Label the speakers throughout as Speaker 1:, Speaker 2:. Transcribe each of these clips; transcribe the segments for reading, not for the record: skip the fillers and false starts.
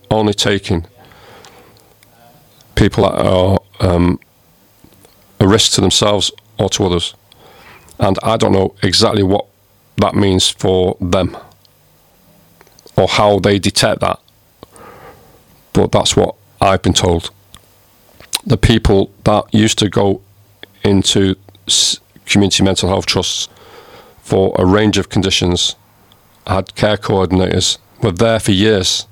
Speaker 1: only taking people that are a risk to themselves or to others. And I don't know exactly what that means for them or how they detect that, but that's what I've been told. The people that used to go into community mental health trusts for a range of conditions, had care coordinators, were there for years,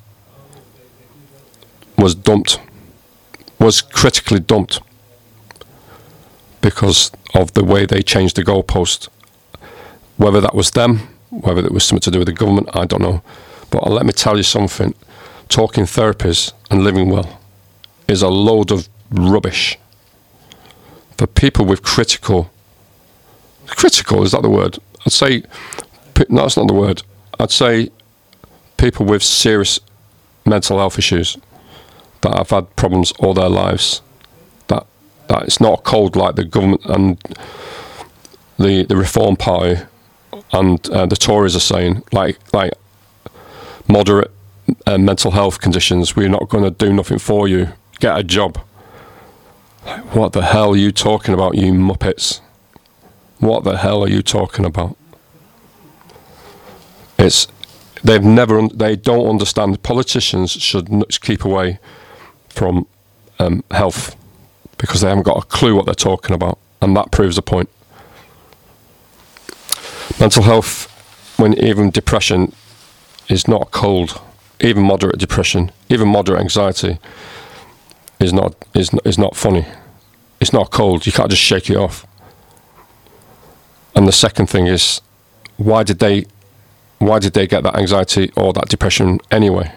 Speaker 1: was dumped, was critically dumped because of the way they changed the goalpost. Whether that was them, whether it was something to do with the government, I don't know. But let me tell you something, talking therapies and living well is a load of rubbish. For people with critical, is that the word? I'd say, no, that's not the word. I'd say people with serious mental health issues that have had problems all their lives, that it's not cold like the government and the Reform Party and the Tories are saying, like moderate mental health conditions, we're not going to do nothing for you, get a job. What the hell are you talking about, you muppets? What the hell are you talking about? They don't understand. Politicians should keep away from health because they haven't got a clue what they're talking about, and that proves the point. Mental health, when even depression is not cold, even moderate depression, even moderate anxiety is not funny. It's not cold. You can't just shake it off. And the second thing is, why did they get that anxiety or that depression anyway?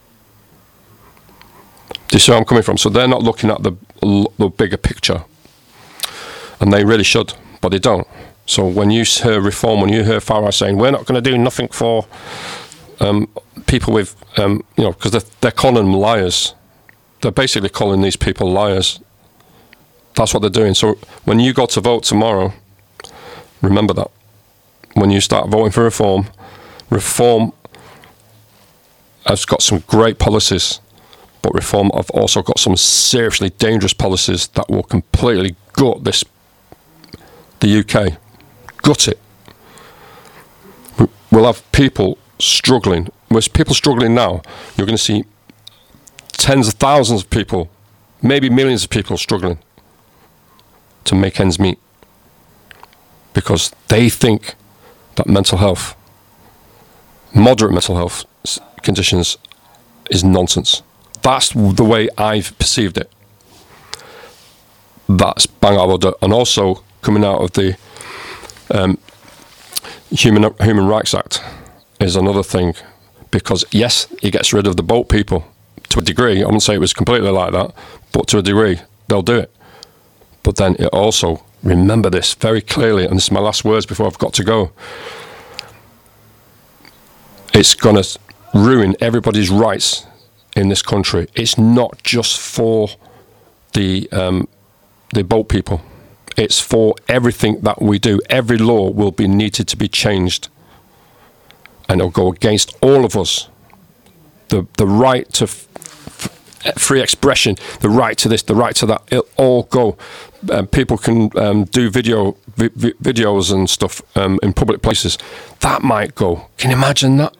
Speaker 1: Do you see where I'm coming from? So they're not looking at the bigger picture, and they really should, but they don't. So when you hear Reform, when you hear Farage saying we're not going to do nothing for people with, because they're calling them liars. They're basically calling these people liars. That's what they're doing. So when you go to vote tomorrow, remember that. When you start voting for Reform has got some great policies, but Reform have also got some seriously dangerous policies that will completely gut the UK. Gut it. We'll have people struggling. There's people struggling now. You're going to see tens of thousands of people, maybe millions of people struggling to make ends meet because they think that mental health, moderate mental health conditions, is nonsense. That's the way I've perceived it. That's bang out of order. And also coming out of the Human Rights Act is another thing, because yes, it gets rid of the boat people to a degree. I wouldn't say it was completely like that, but to a degree they'll do it. But then it also, remember this very clearly, and this is my last words before I've got to go, it's going to ruin everybody's rights in this country. It's not just for the boat people. It's for everything that we do. Every law will be needed to be changed, and it'll go against all of us. The right to free expression, the right to this, the right to that, it'll all go. People can do videos and stuff in public places. That might go. Can you imagine that?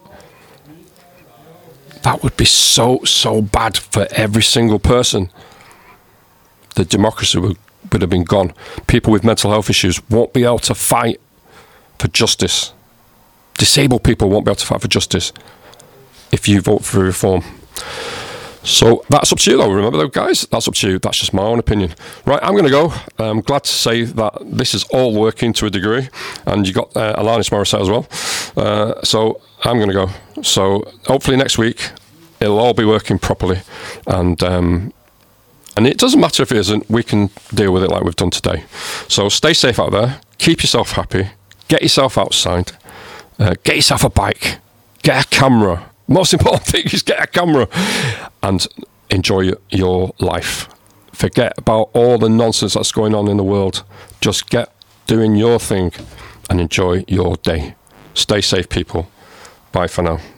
Speaker 1: That would be so bad for every single person. The democracy would have been gone. People with mental health issues won't be able to fight for justice. Disabled people won't be able to fight for justice if you vote for Reform. So that's up to you though, remember though guys, that's up to you, that's just my own opinion. Right, I'm going to go. I'm glad to say that this is all working to a degree, and you got Alanis Morissette as well. So I'm going to go. So hopefully next week it'll all be working properly, and it doesn't matter if it isn't, we can deal with it like we've done today. So stay safe out there, keep yourself happy, get yourself outside, get yourself a bike, get a camera. Most important thing is get a camera and enjoy your life. Forget about all the nonsense that's going on in the world. Just get doing your thing and enjoy your day. Stay safe, people. Bye for now.